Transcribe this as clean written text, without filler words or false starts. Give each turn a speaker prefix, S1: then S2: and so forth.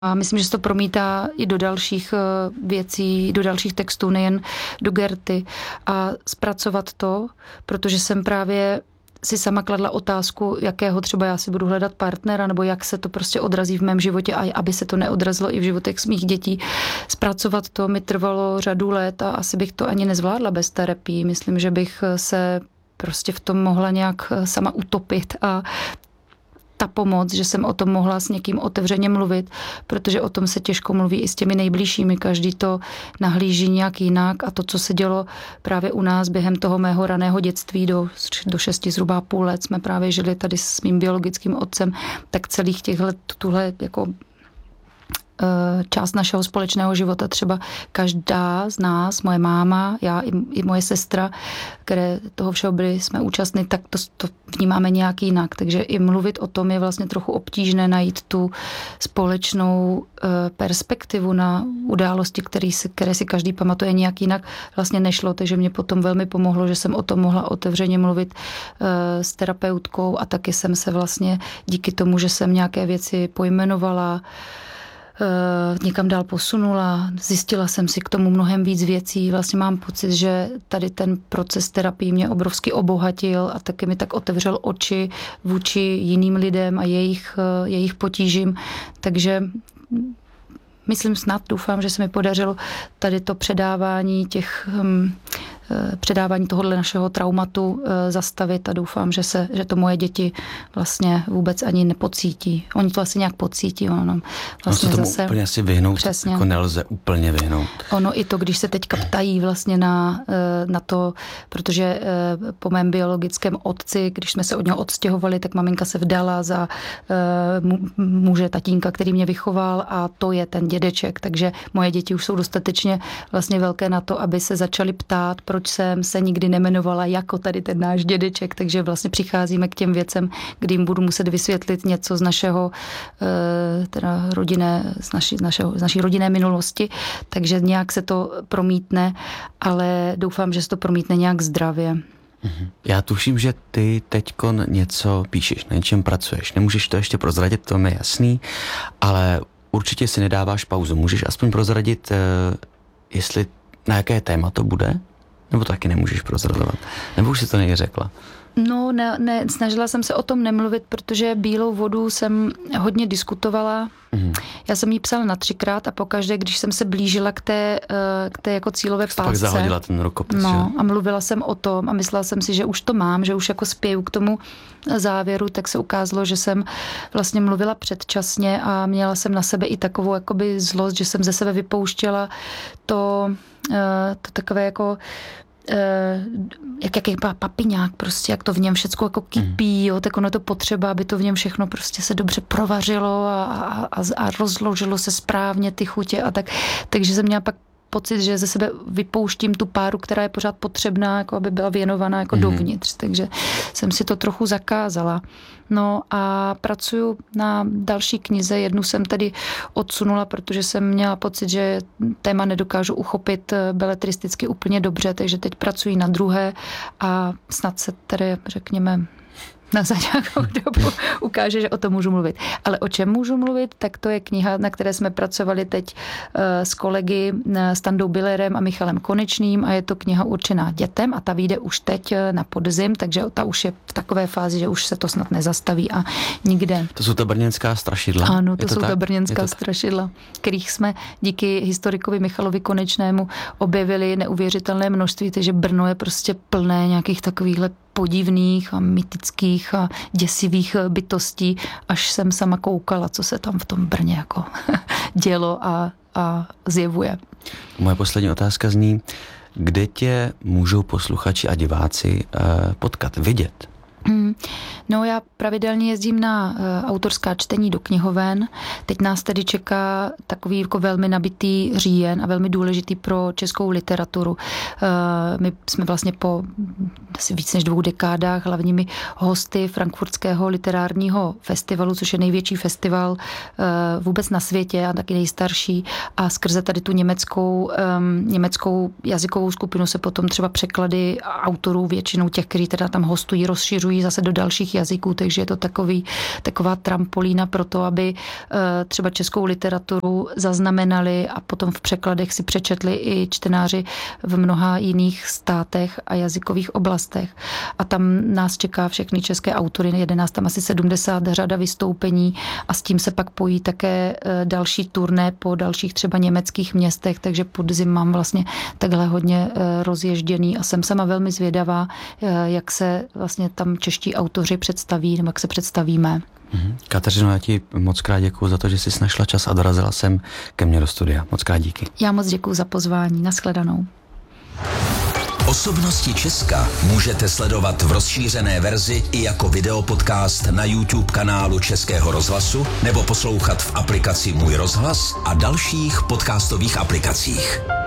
S1: A myslím, že se to promítá i do dalších věcí, do dalších textů, nejen do Gerty. A zpracovat to, protože jsem právě si sama kladla otázku, jakého třeba já si budu hledat partnera, nebo jak se to prostě odrazí v mém životě a aby se to neodrazilo i v životech mých dětí. Zpracovat to mi trvalo řadu let a asi bych to ani nezvládla bez terapii. Myslím, že bych se prostě v tom mohla nějak sama utopit a ta pomoc, že jsem o tom mohla s někým otevřeně mluvit, protože o tom se těžko mluví i s těmi nejbližšími. Každý to nahlíží nějak jinak a to, co se dělo právě u nás během toho mého raného dětství do 6 zhruba půl let, jsme právě žili tady s mým biologickým otcem, tak celých těch let, tuhle jako část našeho společného života, třeba každá z nás, moje máma, já i moje sestra, které toho všeho byli, jsme účastní, tak to vnímáme nějak jinak. Takže i mluvit o tom je vlastně trochu obtížné najít tu společnou perspektivu na události, které si každý pamatuje nějak jinak. Vlastně nešlo, takže mě potom velmi pomohlo, že jsem o tom mohla otevřeně mluvit s terapeutkou a taky jsem se vlastně díky tomu, že jsem nějaké věci pojmenovala, někam dál posunula, zjistila jsem si k tomu mnohem víc věcí. Vlastně mám pocit, že tady ten proces terapie mě obrovsky obohatil a taky mi tak otevřel oči vůči jiným lidem a jejich potížím. Takže myslím snad, doufám, že se mi podařilo tady to předávání tohohle našeho traumatu zastavit a doufám, že to moje děti vlastně vůbec ani nepocítí. Oni to asi nějak pocítí. Ono vlastně
S2: se tomu
S1: zase
S2: úplně asi vyhnout,
S1: přesně.
S2: Jako nelze úplně vyhnout.
S1: Ono i to, když se teďka ptají vlastně na to, protože po mém biologickém otci, když jsme se od něho odstěhovali, tak maminka se vdala za muže tatínka, který mě vychoval a to je ten dědeček, takže moje děti už jsou dostatečně vlastně velké na to, aby se začaly ptát, proč jsem se nikdy nemenovala jako tady ten náš dědeček, takže vlastně přicházíme k těm věcem, kdy jim budu muset vysvětlit něco z našeho teda z naší rodinné minulosti, takže nějak se to promítne, ale doufám, že se to promítne nějak zdravě.
S2: Já tuším, že ty teďko něco píšeš, na něčem pracuješ. Nemůžeš to ještě prozradit, to mi je jasný, ale určitě si nedáváš pauzu. Můžeš aspoň prozradit, jestli na jaké téma to bude? Nebo to taky nemůžeš prozrazovat? Nebo už si to neřekla?
S1: No, ne, snažila jsem se o tom nemluvit, protože Bílou vodu jsem hodně diskutovala. Já jsem jí psala na 3krát a pokaždé, když jsem se blížila k té jako cílové pásce.
S2: Pak zahodila ten rukopis.
S1: No, a mluvila jsem o tom a myslela jsem si, že už to mám, že už jako spěju k tomu závěru, tak se ukázalo, že jsem vlastně mluvila předčasně a měla jsem na sebe i takovou jakoby zlost, že jsem ze sebe vypouštěla to takové jako jaký papiňák prostě, jak to v něm všecko jako kypí, jo, tak ono je to potřeba, aby to v něm všechno prostě se dobře provařilo a rozložilo se správně ty chutě a tak. Takže jsem měla pak pocit, že ze sebe vypouštím tu páru, která je pořád potřebná, jako aby byla věnovaná jako dovnitř. Takže jsem si to trochu zakázala. No a pracuju na další knize. Jednu jsem tedy odsunula, protože jsem měla pocit, že téma nedokážu uchopit beletristicky úplně dobře, takže teď pracuji na druhé a snad se tedy, řekněme, za nějakou dobu ukáže, že o tom můžu mluvit. Ale o čem můžu mluvit, tak to je kniha, na které jsme pracovali teď s kolegy Standou Billerem a Michalem Konečným a je to kniha určená dětem a ta vyjde už teď na podzim, takže ta už je v takové fázi, že už se to snad nezastaví a nikde.
S2: To jsou ta brněnská strašidla?
S1: Ano, to jsou ta brněnská strašidla, kterých jsme díky historikovi Michalovi Konečnému objevili neuvěřitelné množství, takže Brno je prostě plné nějakých takovýchhle podivných a mytických a děsivých bytostí, až jsem sama koukala, co se tam v tom Brně jako dělo a zjevuje.
S2: Moje poslední otázka zní, kde tě můžou posluchači a diváci potkat, vidět?
S1: No, já pravidelně jezdím na autorská čtení do knihoven. Teď nás tedy čeká takový jako velmi nabitý říjen a velmi důležitý pro českou literaturu. My jsme vlastně po asi víc než 2 dekádách hlavními hosty Frankfurtského literárního festivalu, což je největší festival vůbec na světě a taky nejstarší. A skrze tady tu německou jazykovou skupinu se potom třeba překlady autorů, většinou těch, kteří teda tam hostují, rozšiřují rozšiřují zase do dalších jazyků, takže je to taková trampolína pro to, aby třeba českou literaturu zaznamenali a potom v překladech si přečetli i čtenáři v mnoha jiných státech a jazykových oblastech. A tam nás čeká všechny české autory, jede nás tam asi 70 řada vystoupení a s tím se pak pojí také další turné po dalších třeba německých městech, takže podzim mám vlastně takhle hodně rozježděný a jsem sama velmi zvědavá, jak se vlastně tam čeští autoři představí, nebo jak se představíme.
S2: Kateřino, já ti moc krát děkuju za to, že jsi našla čas a dorazila sem ke mně do studia. Moc krát díky.
S1: Já moc děkuju za pozvání. Nashledanou.
S3: Osobnosti Česka můžete sledovat v rozšířené verzi i jako videopodcast na YouTube kanálu Českého rozhlasu nebo poslouchat v aplikaci Můj rozhlas a dalších podcastových aplikacích.